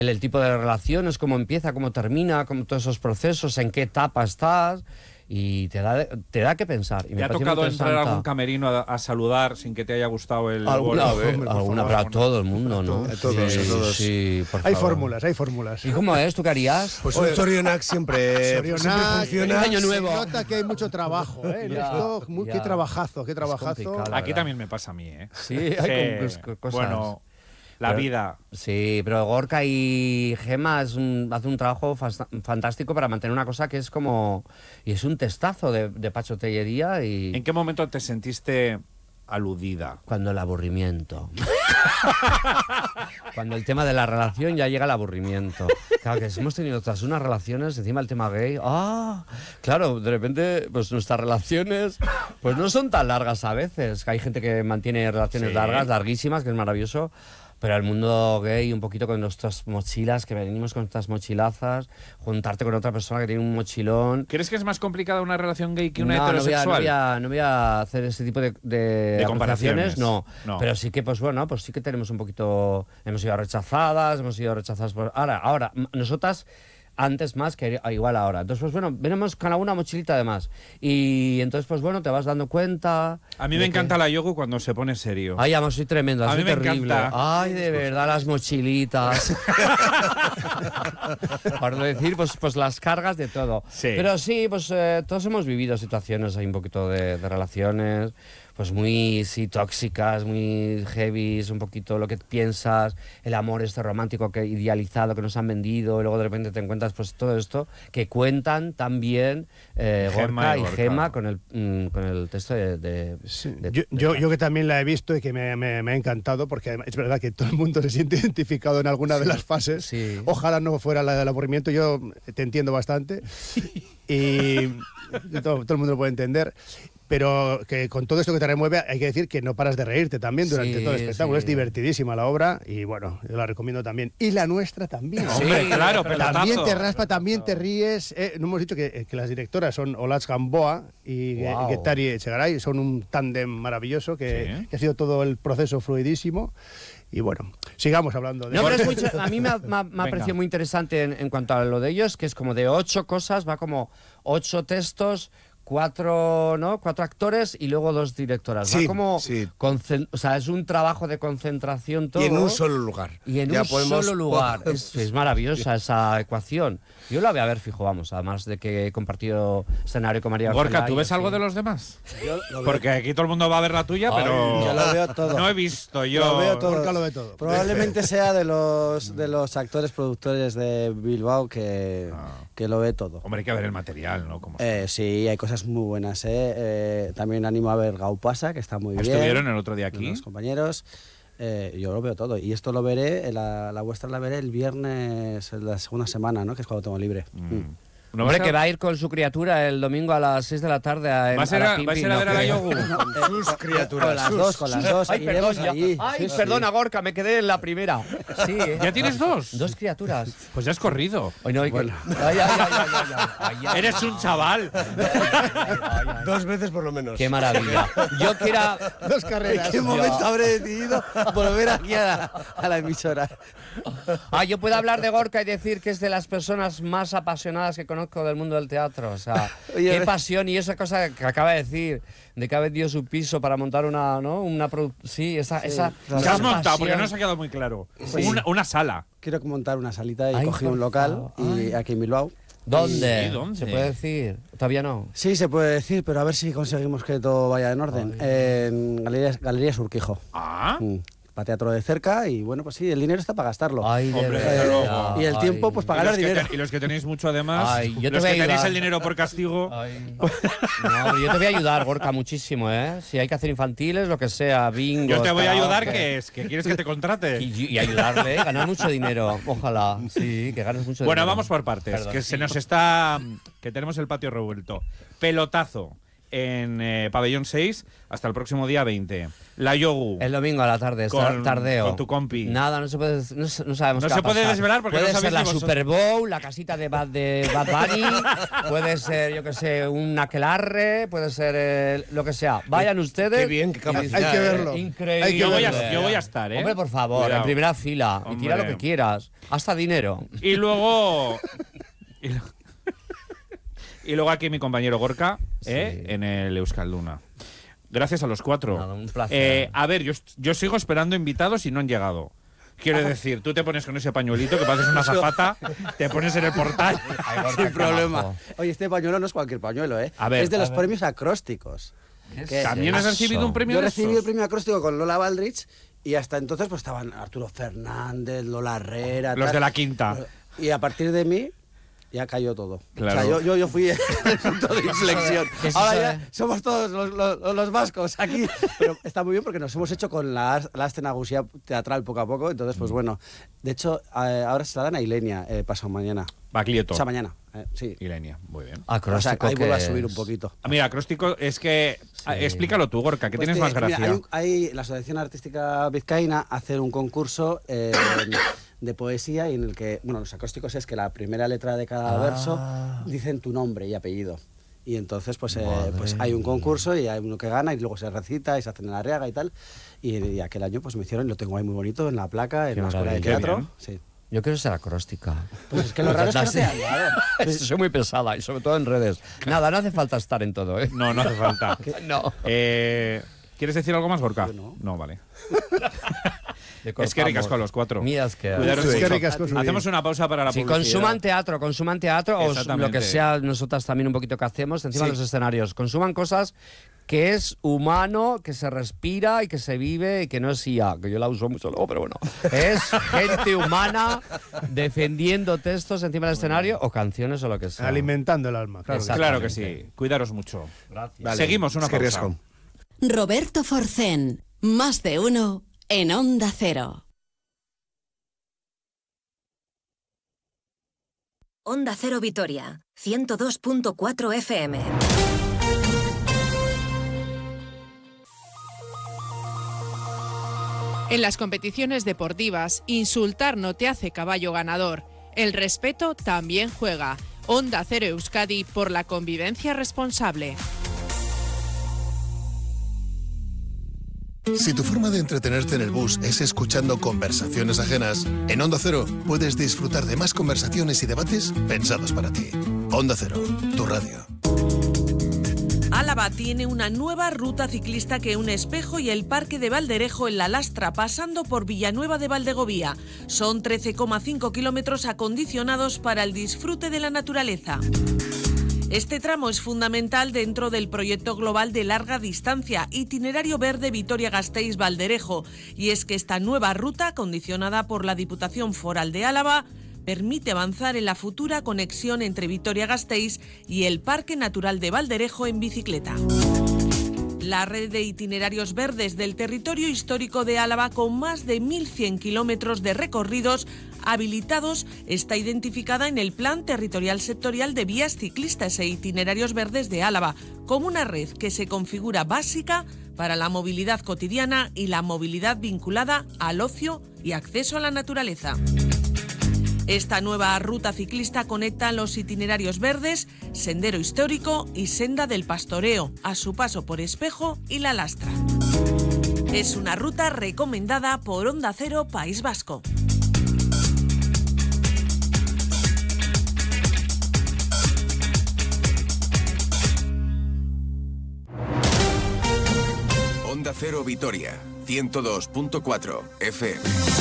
el tipo de relaciones, cómo empieza, cómo termina, cómo todos esos procesos, en qué etapa estás, y te da que pensar. Y ¿Te ha tocado entrar a algún camerino a saludar sin que te haya gustado el alguna gol? vez, alguna, pero a todo el mundo, ¿no? A todos. Sí, por Hay favor. fórmulas. ¿Y cómo es? ¿Tú qué harías? Pues un Zorionak siempre Zorionak, funciona. Año nuevo. Se nota que hay mucho trabajo, ¿eh? En esto, qué trabajazo. complicado, la Aquí verdad. también me pasa a mí, ¿eh? Sí, hay cosas. Bueno, la Pero- vida. Sí, pero Gorka y Gema hacen un trabajo fantástico para mantener una cosa que es como... Y es un testazo de pachotellería y... ¿En qué momento te sentiste aludida? Cuando el aburrimiento. Cuando el tema de la relación ya llega al aburrimiento. Claro, que hemos tenido tras unas relaciones, encima el tema gay. Claro, de repente, pues nuestras relaciones pues no son tan largas a veces. Hay gente que mantiene relaciones Sí. largas, larguísimas, que es maravilloso. Pero el mundo gay, un poquito con nuestras mochilas, que venimos con nuestras mochilazas, juntarte con otra persona que tiene un mochilón. ¿Crees que es más complicada una relación gay que una No, heterosexual? no voy a hacer ese tipo de comparaciones. no. No. Pero sí que, pues bueno, pues sí que tenemos un poquito... Hemos sido rechazadas por... Ahora, nosotras... Antes más que igual ahora. Entonces, pues bueno, venimos con alguna mochilita además. Y entonces, pues bueno, te vas dando cuenta. A mí me encanta la yoga cuando se pone serio. Ay, además soy tremendo, A soy mí me terrible. encanta. Ay, de verdad, las mochilitas. Por no decir, pues las cargas de todo. Sí. Pero sí, pues todos hemos vivido situaciones ahí un poquito de relaciones, pues muy tóxicas, muy heavy, un poquito lo que piensas, el amor este romántico que idealizado que nos han vendido, y luego de repente te encuentras pues todo esto que cuentan también Gorka y Gorka. Gema con el texto de Yo que también la he visto y que me ha encantado, porque es verdad que todo el mundo se siente identificado en alguna de las fases. Sí. Ojalá no fuera la del aburrimiento, yo te entiendo bastante y todo el mundo lo puede entender. Pero que con todo esto que te remueve hay que decir que no paras de reírte también durante Sí, todo el espectáculo. sí. Es divertidísima la obra y bueno, yo la recomiendo también. Y la nuestra también. Hombre, claro, pelotazo. También te raspa, también te ríes. No hemos dicho que las directoras son Olatz Gamboa y Wow. Guettari Echegaray. Son un tándem maravilloso que Sí. ha sido todo el proceso fluidísimo. Y bueno, sigamos hablando de... No, pero a mí me ha parecido Venga. muy interesante en cuanto a lo de ellos, que es como de 8 cosas, va como 8 textos, 4 actores y luego 2 directoras. Sí, va como sí. o sea, es un trabajo de concentración todo. Y en un solo lugar. Y en Ya un podemos- solo lugar. Es maravillosa esa ecuación. Yo la voy a ver fijo, vamos, además de que he compartido escenario con María Gorka, Orfela ¿tú y ves así. algo de los demás? Yo lo veo, Porque aquí todo el mundo va a ver la tuya, pero yo lo veo todo. no he visto yo. Lo veo todo. Gorka lo ve todo. Probablemente sea de los actores productores de Bilbao que lo ve todo. Hombre, hay que ver el material, ¿no? Como Sí, hay cosas muy buenas. También animo a ver Gaupasa, que está muy bien. estuvieron el otro día aquí. Los compañeros. Yo lo veo todo. Y esto lo veré, la vuestra la veré el viernes, la segunda semana, ¿no? Que es cuando tengo libre. ¿No Hombre, vas a- que va a ir con su criatura el domingo a las 6 de la tarde a ¿Vas a ir la a Pimpi, vais a ir a ¿no? ver a la Yogu? Sus criaturas. Con las dos. Ay, iremos perdón, allí. Ay, Sí, sí. perdona, Gorka, me quedé en la primera. Sí, ¿Ya tienes dos? 2 criaturas. Pues ya has corrido. Ay, no, Bueno. ay. Eres un chaval. 2 veces por lo menos. Qué maravilla. Yo que era... 2 carreras. ¿En qué momento habré decidido volver aquí a la emisora? yo puedo hablar de Gorka y decir que es de las personas más apasionadas que conozco del mundo del teatro. O sea, Oye, qué pasión. Y esa cosa que acaba de decir, de que ha vendido su piso para montar una, ¿no? Sí, esa claro. ¿Qué has montado? Porque pasión. no se ha quedado muy claro. Sí. Una sala. Quiero montar una salita y Ay, cogí por un local favor. y aquí en Bilbao. ¿Dónde? ¿Y dónde? ¿Se puede decir? Todavía no. Sí, se puede decir, pero a ver si conseguimos que todo vaya en orden. En Galerías Urquijo. Ah. Para teatro de cerca y bueno, pues sí, el dinero está para gastarlo. Ay, de Hombre, verdad. y el tiempo, pues para ganar dinero. Y los que tenéis mucho además, Ay, yo te los voy a que tenéis ayudar. el dinero por castigo. Ay. No, yo te voy a ayudar, Gorka, muchísimo, ¿eh? Si hay que hacer infantiles, lo que sea, bingo. Yo te voy a ayudar, karaoke. ¿qué es? ¿Que quieres que te contrate? Y ayudarle, ganar mucho dinero. Ojalá, sí, que ganes mucho Bueno, dinero. vamos por partes, Perdón, que sí. se nos está... que tenemos el patio revuelto. Pelotazo. en Pabellón 6 hasta el próximo día 20. La Yogu. El domingo a la tarde, tardeo. Con tu compi. Nada, no sabemos qué va a pasar. No se puede desvelar porque puede no sabéis ser la ni vosotros. Super Bowl, la casita de Bad Bunny, puede ser, yo que sé, un aquelarre, puede ser lo que sea. Vayan ustedes. Qué bien, qué capacidad. Hay que verlo. Increíble. Hay que Yo voy a estar, ¿eh? Hombre, por favor, Cuidado. en primera fila. Y tira lo Hombre. que quieras. Hasta dinero. Y luego... y luego aquí mi compañero Gorka, en el Euskalduna. Gracias a los 4. Nada, un placer. A ver, yo sigo esperando invitados y no han llegado. Quiero decir, tú te pones con ese pañuelito que pareces una azafata, te pones en el portal. Ay, Gorka, Sin qué problema. majo. Oye, este pañuelo no es cualquier pañuelo, ¿eh? A ver, es de los a ver. premios acrósticos. ¿Qué ¿También es has recibido eso? un premio Yo de recibí esos? el premio acróstico con Lola Baldrich y hasta entonces pues estaban Arturo Fernández, Lola Herrera... Los tal. de la quinta. Y a partir de mí ya cayó todo. Claro. O sea, yo fui el punto de inflexión. ¿Qué es Ahora eso ya de- somos todos los vascos aquí. Pero está muy bien porque nos hemos hecho con la Aste Nagusia teatral poco a poco. Entonces, pues bueno. De hecho, ahora se la dan a Ilenia pasado mañana. Baclieto. O sea, mañana. Sí. Ilenia, muy bien. O sea, Acróstico ahí vuelve a que subir un es- poquito. Mira, acróstico es que... explícalo tú, Gorka, que Pues tienes más gracia. mira, hay la Asociación Artística Vizcaína hace un concurso de poesía y en el que, bueno, los acrósticos es que la primera letra de cada verso dicen tu nombre y apellido. Y entonces, pues hay un concurso y hay uno que gana y luego se recita y se hace en la Arriaga y tal. Y aquel año pues me hicieron, lo tengo ahí muy bonito en la placa, en Qué la escuela de maravilla. teatro. Qué bien. Sí. Yo quiero ser acróstica. Pues es que lo raro es que no te han dado. Soy muy pesada y sobre todo en redes. Nada, no hace falta estar en todo, ¿eh? No, no hace falta. No. ¿Quieres decir algo más, Gorka? Yo no. No, vale. Le Es que ricas cortamos. con los 4. Mías que... Cuidaros Es que mucho. ricas con su Hacemos bien. una pausa para la Si publicidad. consuman teatro o lo Exactamente. que sea, nosotras también un poquito que hacemos encima de los escenarios. Consuman cosas que es humano, que se respira y que se vive y que no es IA, que yo la uso mucho luego, pero bueno. Es gente humana defendiendo textos encima del escenario o canciones o lo que sea. Alimentando el alma, claro. Exacto. Claro que sí. Cuidaros mucho. Gracias. Seguimos una Es que pausa. riesgo. Roberto Forcén, más de uno en Onda Cero. Onda Cero Vitoria, 102.4 FM. En las competiciones deportivas, insultar no te hace caballo ganador. El respeto también juega. Onda Cero Euskadi por la convivencia responsable. Si tu forma de entretenerte en el bus es escuchando conversaciones ajenas, en Onda Cero puedes disfrutar de más conversaciones y debates pensados para ti. Onda Cero, tu radio. Álava tiene una nueva ruta ciclista que une Espejo y el Parque de Valderejo en La Lastra, pasando por Villanueva de Valdegovía. Son 13,5 kilómetros acondicionados para el disfrute de la naturaleza. Este tramo es fundamental dentro del proyecto global de larga distancia Itinerario Verde Vitoria-Gasteiz-Valderejo, y es que esta nueva ruta, condicionada por la Diputación Foral de Álava, permite avanzar en la futura conexión entre Vitoria-Gasteiz y el Parque Natural de Valderejo en bicicleta. La red de itinerarios verdes del territorio histórico de Álava, con más de 1.100 kilómetros de recorridos habilitados, está identificada en el Plan Territorial Sectorial de Vías Ciclistas e Itinerarios Verdes de Álava, como una red que se configura básica para la movilidad cotidiana y la movilidad vinculada al ocio y acceso a la naturaleza. Esta nueva ruta ciclista conecta los itinerarios verdes, Sendero Histórico y Senda del Pastoreo, a su paso por Espejo y La Lastra. Es una ruta recomendada por Onda Cero País Vasco. Onda Cero Vitoria, 102.4 FM.